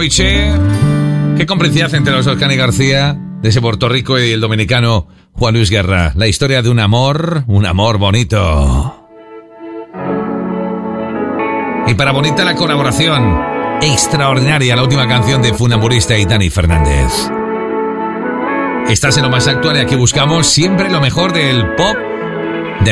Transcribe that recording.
Noche. Qué complicidad entre los dos, Cani García, de ese Puerto Rico, y el dominicano Juan Luis Guerra. La historia de un amor bonito. Y para bonita la colaboración extraordinaria, la última canción de Funambulista y Dani Fernández. Estás en lo más actual y aquí buscamos siempre lo mejor del pop